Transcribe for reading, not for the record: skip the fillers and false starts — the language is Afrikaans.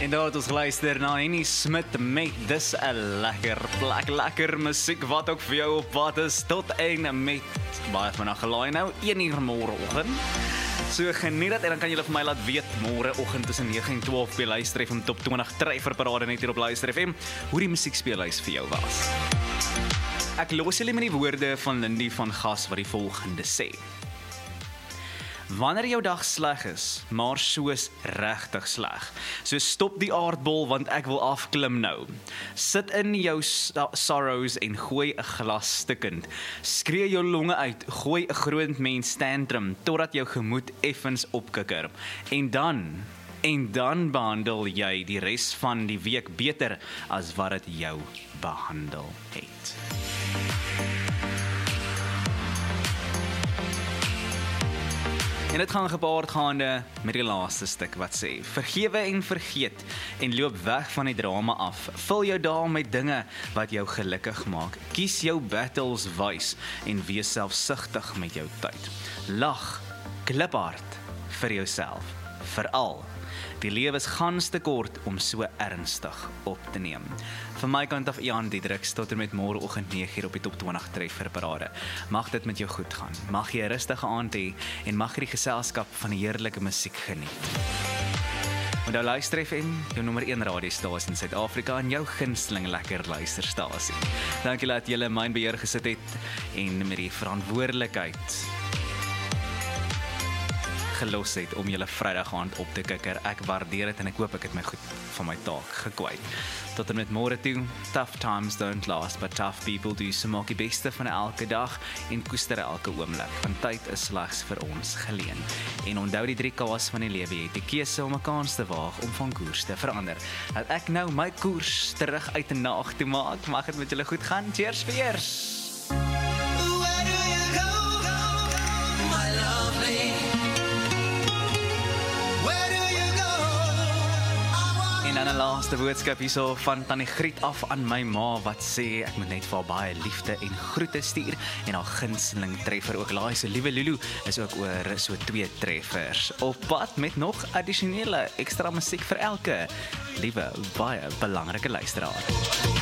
En daar het ons geluister na Henny Smit met Dis 'n lekker plek, lekker musiek wat ook vir jou op pad is, tot en met baie vandag gelaai nou, 1 uur môreoggend. So geniet dit en dan kan julle vir my laat weet môreoggend tussen 9 en 12 by Luister FM Top 20 Trefferparade net hier op Luister FM, hoe die musiekspeellys vir jou was. Ek los julle met die woorde van Lindy van Gas wat die volgende sê. Wanneer jou dag sleg is, maar soos regtig sleg. So stop die aardbol want ek wil afklim nou. Sit in jou sorrows en gooi 'n glas stikkend. Skree jou longe uit, gooi 'n groot mens tantrum totdat jou gemoed effens opkikker. En dan behandel jy die res van die week beter as wat dit jou behandel het. En dit gaan gepaard gaande met die laaste stuk wat sê, vergewe en vergeet en loop weg van die drama af. Vul jou dae met dinge wat jou gelukkig maak. Kies jou battles wys en wees selfsugtig met jou tyd. Lag, kliphard vir jouself, veral. Die lewe is gans te kort om so ernstig op te neem. Van my kant af Jan Diedriks, tot en met môreoggend 9 uur op die Top 20 Trefferparade. Mag dit met jou goed gaan. Mag jy 'n rustige aand hê en mag jy die geselskap van die heerlike musiek geniet. Onthou Luister FM, jou nommer 1 radiostasie in Suid-Afrika en jou gunsteling lekker luisterstasie. Dankie dat julle in myn beheer gesit het en met die verantwoordelikheid gelos het om julle Vrydag aand op te kikker. Ek waardeer dit en ek hoop ek het my goed van my taak gekwyt. Tot en met môre toe, tough times don't last, but tough people do. So maak die beste van elke dag en koester elke oomblik, want tyd is slegs vir ons geleen. En onthou die 3 K's van die lewe, jy het die keuse om 'n kans te waag om van koers te verander. Dat ek nou my koers terug uit 'n naag toe maak, mag dit met julle goed gaan. Cheers vir eers! En dan 'n laaste boodskap hierso van Tannie Griet af aan my ma wat sê ek moet net vir haar baie liefde en groete stuur en haar gunsteling treffer ook laai. So liewe Lulu is ook oor so 2 treffers op pad met nog addisionele ekstra musiek vir elke liewe baie belangrike luisteraar.